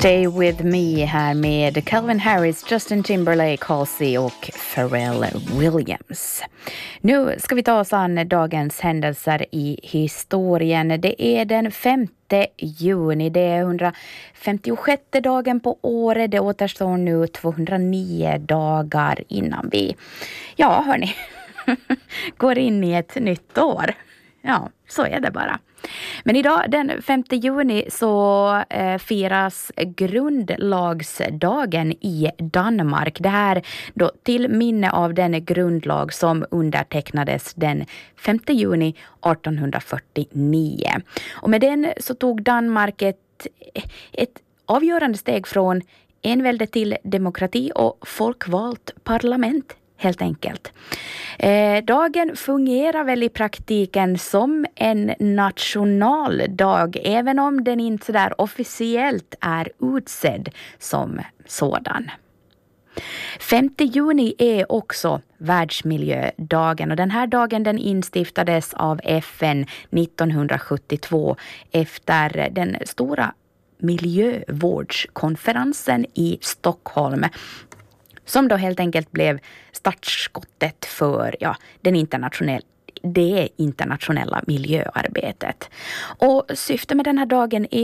Stay With Me här med Calvin Harris, Justin Timberlake, Halsey och Pharrell Williams. Nu ska vi ta oss an dagens händelser i historien. Det är den 5 juni, det är 156 dagen på året. Det återstår nu 209 dagar innan vi, ja hörni, går in i ett nytt år. Ja, så är det bara. Men idag den 5 juni så firas grundlagsdagen i Danmark. Det här då till minne av den grundlag som undertecknades den 5 juni 1849. Och med den så tog Danmark ett avgörande steg från envälde till demokrati och folkvalt parlament. Helt enkelt. Dagen fungerar väl i praktiken som en nationaldag, även om den inte där officiellt är utsedd som sådan. 5 juni är också världsmiljödagen, och den här dagen den instiftades av FN 1972 efter den stora miljövårdskonferensen i Stockholm, som då helt enkelt blev startskottet för det internationella miljöarbetet. Och syftet med den här dagen är